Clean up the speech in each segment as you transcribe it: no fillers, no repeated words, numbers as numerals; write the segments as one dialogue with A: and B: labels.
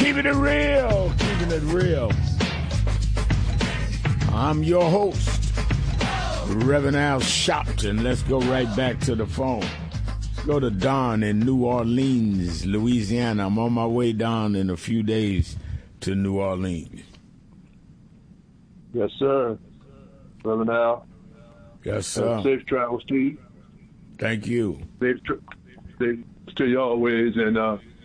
A: Keeping it real. Keeping it real. I'm your host, Reverend Al Sharpton. Let's go right back to the phone. Let's go to Don in New Orleans, Louisiana. I'm on my way down in a few days to New Orleans.
B: Yes, sir. Reverend Al.
A: Yes, sir.
B: Safe travels to you.
A: Thank you.
B: Safe to you always, and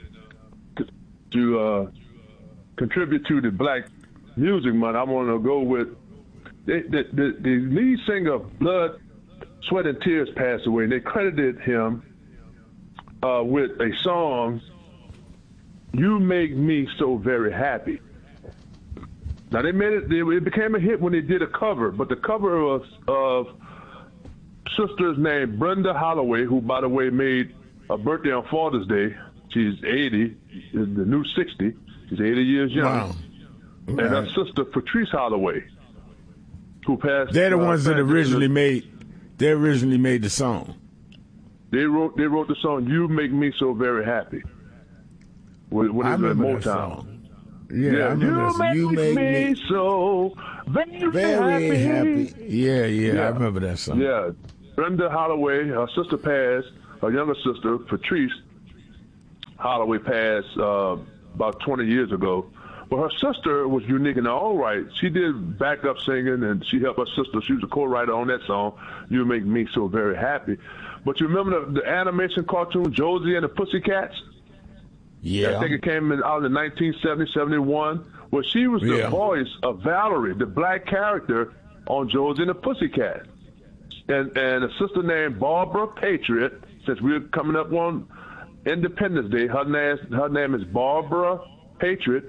B: to contribute to the Black Music Month, I want to go with the lead singer of Blood, Sweat, and Tears passed away. And they credited him with a song, "You Make Me So Very Happy." Now they made it became a hit when they did a cover, but the cover was of sisters named Brenda Holloway, who, by the way, made a birthday on Father's Day. She's 80, the new 60. She's 80 years young.
A: Wow.
B: And her sister, Patrice Holloway, who passed.
A: They're the ones that originally made the song.
B: They wrote the song "You Make Me So Very Happy." When
A: I
B: it was in
A: remember that
B: Motown.
A: song. Yeah, I remember that song.
B: You make me so very happy.
A: Yeah, I remember that song.
B: Yeah. Brenda Holloway, her sister passed, her younger sister, Patrice Holloway, passed about 20 years ago. But her sister was unique in her own right. She did backup singing, and she helped her sister. She was a co-writer on that song, "You Make Me So Very Happy." But you remember the animation cartoon, Josie and the Pussycats?
A: Yeah.
B: I think it came out in 1970, 71. Well, she was the voice of Valerie, the black character on Josie and the Pussycat. And a sister named Barbara Patriot, since we're coming up on Independence Day, her name is Barbara Patriot,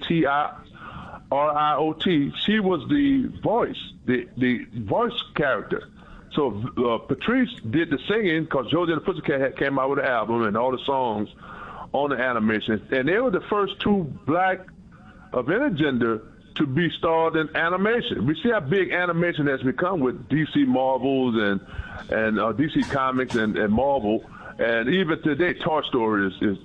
B: Patriot. She was the voice, the voice character. So Patrice did the singing because Josie and the Pussycat came out with an album and all the songs on the animation. And they were the first two black of any gender to be starred in animation. We see how big animation has become with DC Marvels and DC Comics and Marvel. And even today, Toy Story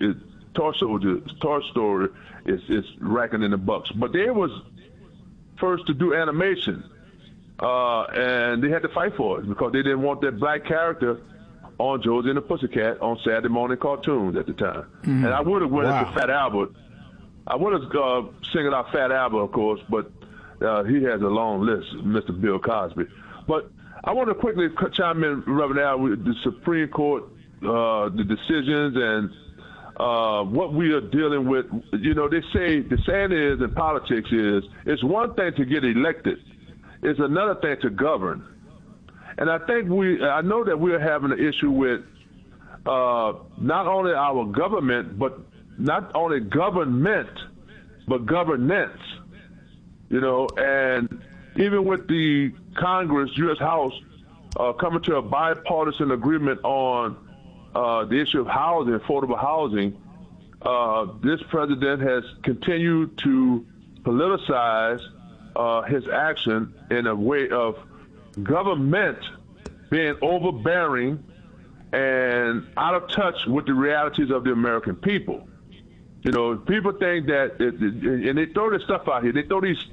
B: is racking in the bucks. But they was first to do animation, and they had to fight for it because they didn't want that black character on Josie and the Pussycat on Saturday morning cartoons at the time. And I would have went into Fat Albert. I would have singled out Fat Albert, of course, but he has a long list, Mr. Bill Cosby. But I want to quickly chime in, Reverend Al, with the Supreme Court, the decisions and what we are dealing with. You know, they say, the saying is in politics is, it's one thing to get elected, it's another thing to govern. And I think I know that we're having an issue with not only our government, but not only government, but governance. You know, and even with the Congress, U.S. House, coming to a bipartisan agreement on the issue of housing, affordable housing, this president has continued to politicize his action in a way of government being overbearing and out of touch with the realities of the American people. You know, people think that, and they throw this stuff out here. They throw these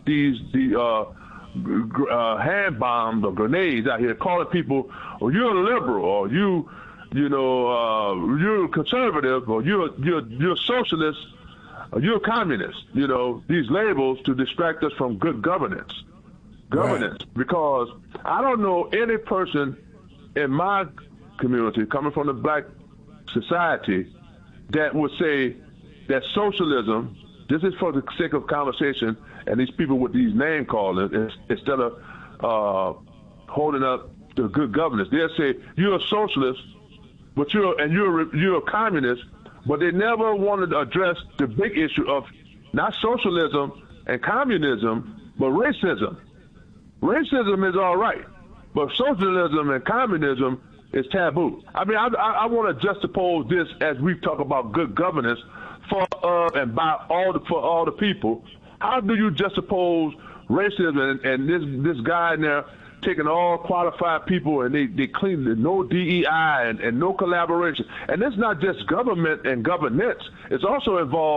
B: hand bombs or grenades out here, calling people, "Oh, you're a liberal," or you're a conservative, or you're a socialist, or you're a communist. You know, these labels to distract us from good governance. Right. Because I don't know any person in my community coming from the black society that would say that socialism, this is for the sake of conversation, and these people with these name calling, instead of holding up the good governance, they'll say you're a socialist, but you're a communist, but they never wanted to address the big issue of not socialism and communism, but racism. Racism is all right, but socialism and communism is taboo. I mean, I want to juxtapose this as we talk about good governance for and by for all the people. How do you juxtapose racism and this guy in there taking all qualified people and they clean no DEI and no collaboration? And it's not just government and governance. It also involves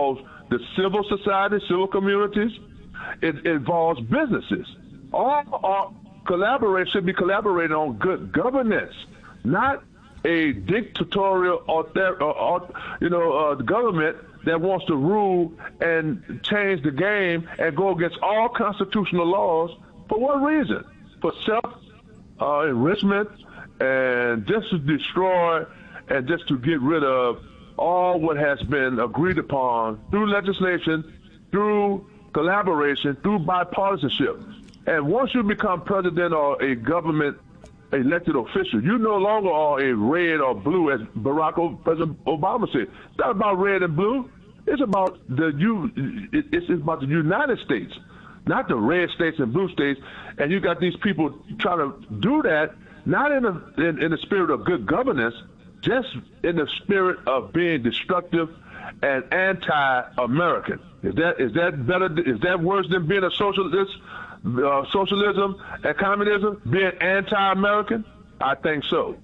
B: the civil society, civil communities. It involves businesses. All collaboration should be collaborating on good governance, not a dictatorial government that wants to rule and change the game and go against all constitutional laws. For what reason? For self-enrichment and just to destroy and just to get rid of all what has been agreed upon through legislation, through collaboration, through bipartisanship. And once you become president or a government elected official, you no longer are a red or blue, as President Obama said. It's not about red and blue. It's about it's about the United States, not the red states and blue states. And you got these people trying to do that, not in the spirit of good governance, just in the spirit of being destructive and anti-American. Is that better? Is that worse than being a socialist? Socialism and communism being anti-American? I think so.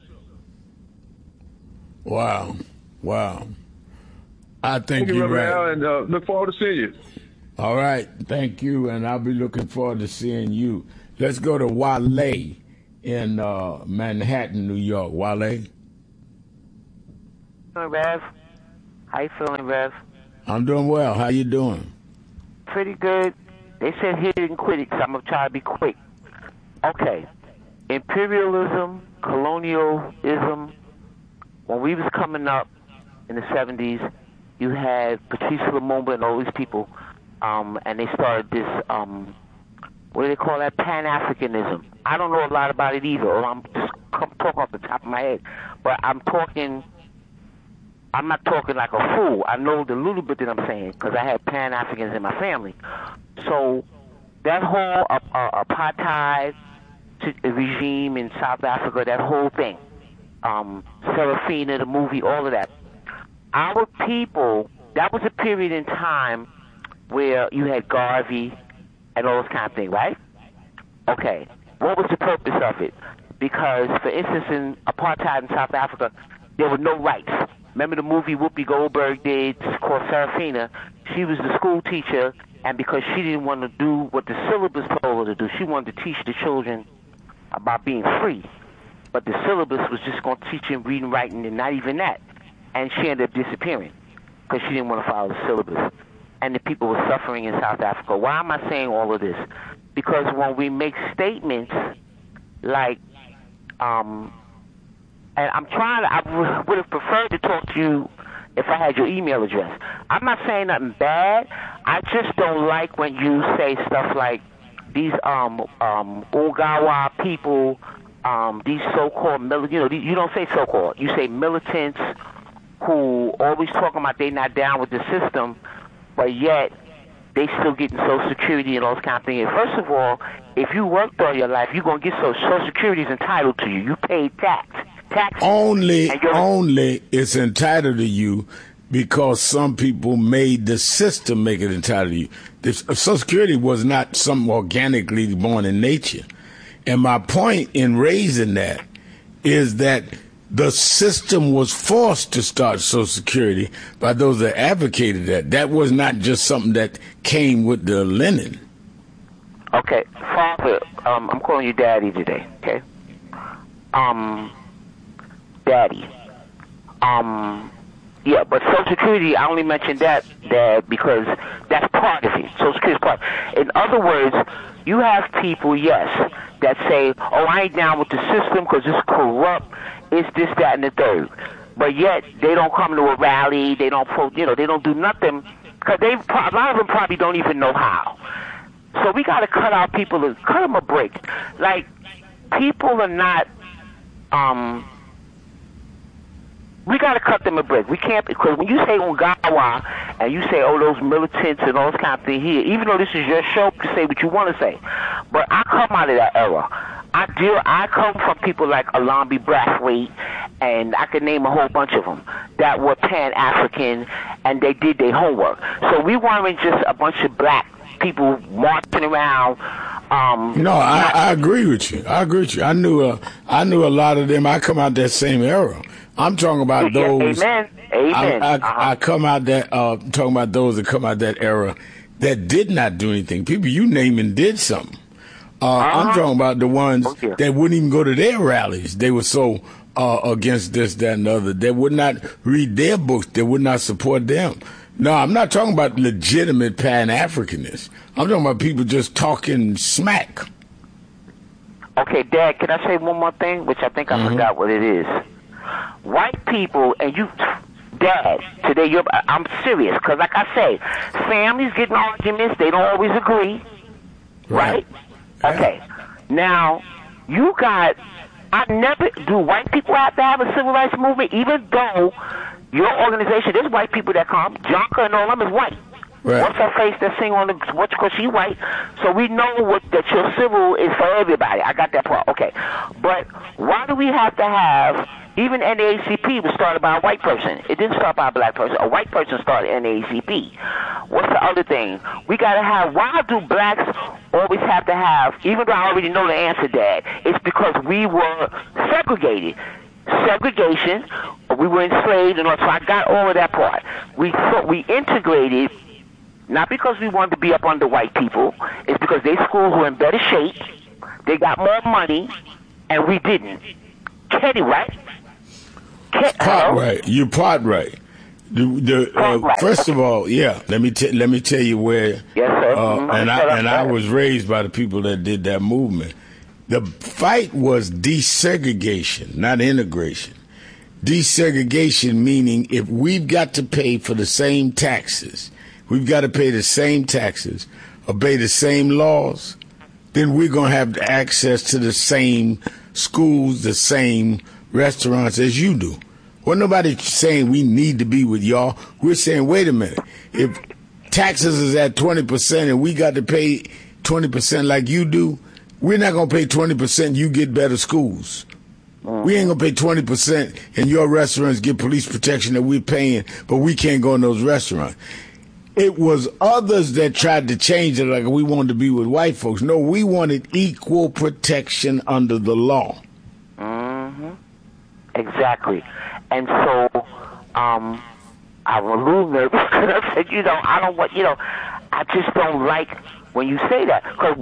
A: Wow. I think
B: Thank you,
A: you're right.
B: Al, and look forward to seeing you.
A: All right, thank you, and I'll be looking forward to seeing you. Let's go to Wale in Manhattan, New York. Wale?
C: Rev? How you feeling, Rev?
A: I'm doing well. How you doing?
C: Pretty good. They said hit it and quit it, so I'm going to try to be quick. Okay. Imperialism, colonialism, when we was coming up in the 70s, you had Patrice Lumumba and all these people, and they started this, what do they call that, Pan-Africanism. I don't know a lot about it either, or I'm just talking off the top of my head, but I'm not talking like a fool. I know the little bit that I'm saying, because I had Pan-Africans in my family. So that whole apartheid regime in South Africa, that whole thing, Serafina, the movie, all of that. Our people, that was a period in time where you had Garvey and all those kind of things, right? Okay. What was the purpose of it? Because, for instance, in apartheid in South Africa, there were no rights. Remember the movie Whoopi Goldberg did called Serafina? She was the school teacher, and because she didn't want to do what the syllabus told her to do, she wanted to teach the children about being free. But the syllabus was just going to teach them reading, writing, and not even that. And she ended up disappearing because she didn't want to follow the syllabus. And the people were suffering in South Africa. Why am I saying all of this? Because when we make statements like, and I would have preferred to talk to you if I had your email address. I'm not saying nothing bad. I just don't like when you say stuff like these Ogawa people, these so-called militants. You don't say so-called. You say militants who always talking about they not down with the system, but yet they still getting Social Security and all those kind of things. First of all, if you worked all your life, you're going to get Social Security is entitled to you. You paid tax.
A: Only it's entitled to you because some people made the system make it entitled to you. Social Security was not something organically born in nature. And my point in raising that is that the system was forced to start Social Security by those that advocated that. That was not just something that came with the linen.
C: Okay, Father, I'm calling you Daddy today, okay? Daddy. Yeah, but Social Security, I only mentioned that, Dad, because that's part of it. Social Security is part. In other words, you have people, yes, that say, oh, I ain't down with the system because it's corrupt, it's this, that, and the third. But yet, they don't come to a rally, they don't, they don't do nothing, because a lot of them probably don't even know how. So we got to cut them a break. Like, people are not, we got to cut them a break. We can't, because when you say Ogawa and you say, oh, those militants and all those kind of things here, even though this is your show, you say what you want to say. But I come out of that era. I come from people like Alambi Brathwaite, and I can name a whole bunch of them that were Pan-African, and they did their homework. So we weren't just a bunch of black people marching around.
A: I agree with you. I knew a lot of them. I come out that same era. I'm talking about those.
C: Amen. Amen.
A: I come out that talking about those that come out that era that did not do anything. People you naming did something. I'm talking about the ones that wouldn't even go to their rallies. They were so against this, that, and the other. They would not read their books. They would not support them. No, I'm not talking about legitimate Pan-Africanists. I'm talking about people just talking smack.
C: Okay, Dad, can I say one more thing, which I think I forgot what it is? White people, and you, Dad, today I'm serious, because like I say, families get in arguments, they don't always agree, right?
A: Yeah.
C: Okay, now, do white people have to have a civil rights movement, even though your organization, there's white people that come, Jonka and all them is white.
A: Right.
C: What's her face that sing on the, because she white, so we know that your civil is for everybody. I got that part, okay. But why do we have to have, even NAACP was started by a white person. It didn't start by a black person. A white person started NAACP. What's the other thing? We got to have, why do blacks always have to have, even though I already know the answer, Dad, it's because we were segregated. Segregation, we were enslaved, and so I got all of that part. We integrated, not because we wanted to be up under white people, it's because their schools were in better shape, they got more money, and we didn't. Kenny, right?
A: Part right. You're part right. First of all, let me tell you where.
C: Yes, sir.
A: And I was raised by the people that did that movement. The fight was desegregation, not integration. Desegregation meaning if we've got to pay for the same taxes, we've got to pay the same taxes, obey the same laws, then we're going to have access to the same schools, the same restaurants as you do. Well, nobody's saying we need to be with y'all. We're saying, wait a minute. If taxes is at 20% and we got to pay 20% like you do, we're not going to pay 20%, you get better schools. We ain't going to pay 20% and your restaurants get police protection that we're paying, but we can't go in those restaurants. It was others that tried to change it like we wanted to be with white folks. No, we wanted equal protection under the law.
C: Exactly. And so I'm a little nervous because I said, I just don't like when you say that. Because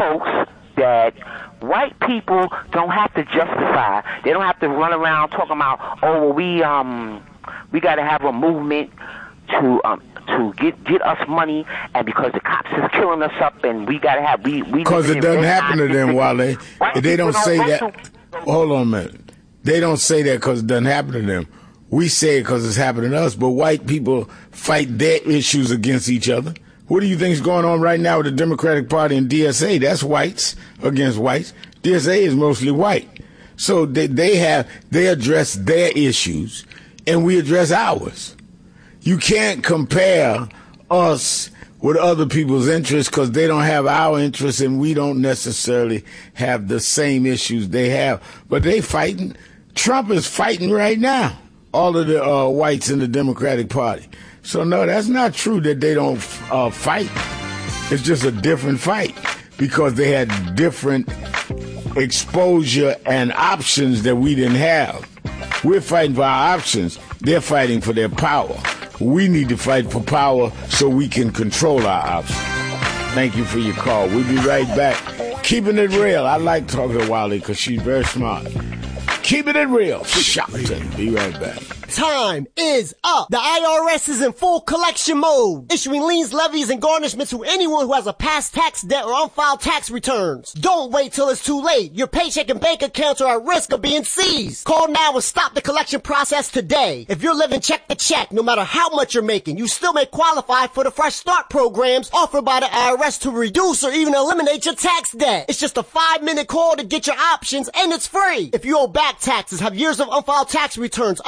C: white people don't have to justify. They don't have to run around talking about, we got to have a movement to get us money, and because the cops is killing us up, and we got to have
A: because it doesn't happen to them, Wale. They don't say that. Hold on a minute. They don't say that because it doesn't happen to them. We say it because it's happening to us. But white people fight their issues against each other. What do you think is going on right now with the Democratic Party and DSA? That's whites against whites. DSA is mostly white. So they address their issues, and we address ours. You can't compare us with other people's interests because they don't have our interests, and we don't necessarily have the same issues they have. But they fighting. Trump is fighting right now, all of the whites in the Democratic Party. So, no, that's not true that they don't fight. It's just a different fight because they had different exposure and options that we didn't have. We're fighting for our options. They're fighting for their power. We need to fight for power so we can control our options. Thank you for your call. We'll be right back. Keeping it real. I like talking to Wally because she's very smart. Keeping it real. Shopton. Be right back.
D: Time is up. The IRS is in full collection mode, issuing liens, levies, and garnishments to anyone who has a past tax debt or unfiled tax returns. Don't wait till it's too late. Your paycheck and bank accounts are at risk of being seized. Call now and stop the collection process today. If you're living check to check, no matter how much you're making, you still may qualify for the Fresh Start programs offered by the IRS to reduce or even eliminate your tax debt. It's just a 5-minute call to get your options, and it's free. If you owe back taxes, have years of unfiled tax returns under audit,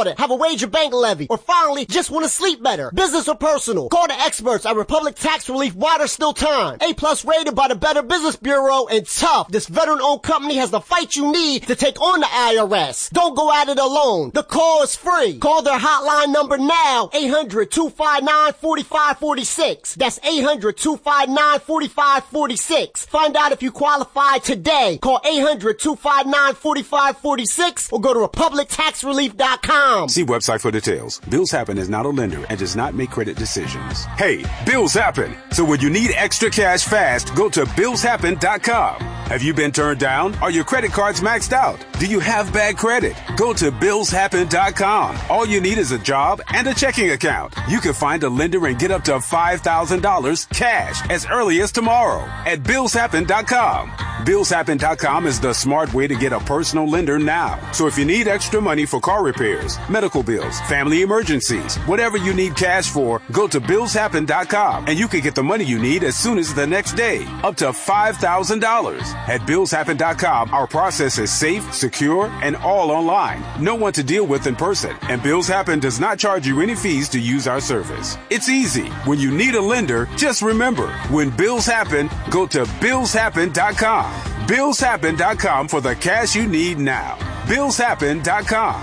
D: audit, have a wage or bank levy, or finally, just want to sleep better. Business or personal, call the experts at Republic Tax Relief while there's still time. A+ rated by the Better Business Bureau, and tough. This veteran-owned company has the fight you need to take on the IRS. Don't go at it alone. The call is free. Call their hotline number now, 800-259-4546. That's 800-259-4546. Find out if you qualify today. Call 800-259-4546 or go to republictaxrelief.com.
E: See website for details. Bills Happen is not a lender and does not make credit decisions. Hey, bills happen. So when you need extra cash fast, go to billshappen.com. Have you been turned down? Are your credit cards maxed out? Do you have bad credit? Go to billshappen.com. All you need is a job and a checking account. You can find a lender and get up to $5,000 cash as early as tomorrow at billshappen.com. Billshappen.com is the smart way to get a personal lender now. So if you need extra money for car repairs, medical bills, family emergencies, whatever you need cash for, go to billshappen.com and you can get the money you need as soon as the next day, up to $5,000. At billshappen.com, our process is safe, secure, and all online. No one to deal with in person. And Bills Happen does not charge you any fees to use our service. It's easy. When you need a lender, just remember, when bills happen, go to billshappen.com. Billshappen.com for the cash you need now. Billshappen.com.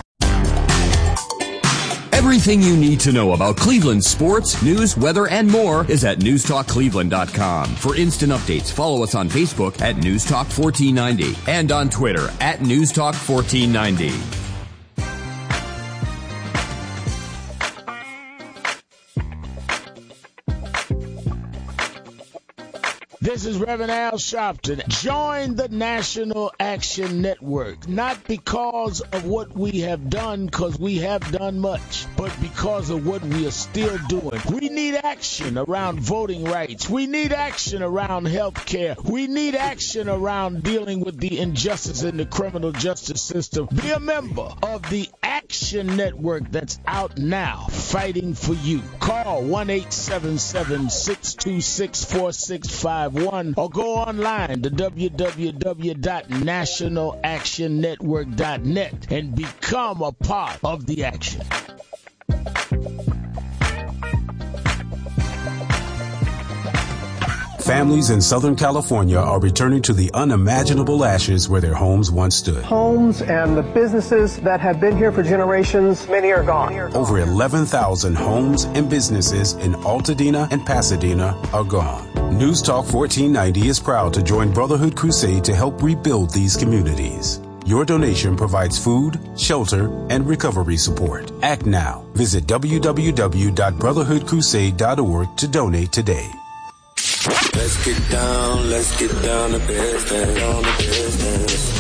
F: Everything you need to know about Cleveland sports, news, weather, and more is at newstalkcleveland.com. For instant updates, follow us on Facebook at newstalk1490 and on Twitter at newstalk1490.
A: This is Reverend Al Sharpton. Join the National Action Network, not because of what we have done, because we have done much, but because of what we are still doing. We need action around voting rights. We need action around health care. We need action around dealing with the injustice in the criminal justice system. Be a member of the Action Network that's out now, fighting for you. Call 1-877-626-4651 or go online to www.nationalactionnetwork.net and become a part of the action.
E: Families in Southern California are returning to the unimaginable ashes where their homes once stood.
G: Homes and the businesses that have been here for generations, many are gone.
E: Over 11,000 homes and businesses in Altadena and Pasadena are gone. News Talk 1490 is proud to join Brotherhood Crusade to help rebuild these communities. Your donation provides food, shelter, and recovery support. Act now. Visit www.brotherhoodcrusade.org to donate today.
H: Let's get down to business.